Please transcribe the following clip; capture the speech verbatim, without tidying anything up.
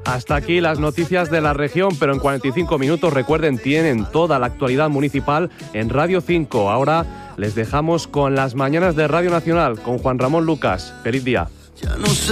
Hasta aquí las noticias de la región, pero en cuarenta y cinco minutos, recuerden, tienen toda la actualidad municipal en Radio cinco. Ahora les dejamos con las mañanas de Radio Nacional, con Juan Ramón Lucas. Feliz día. Ya no sé.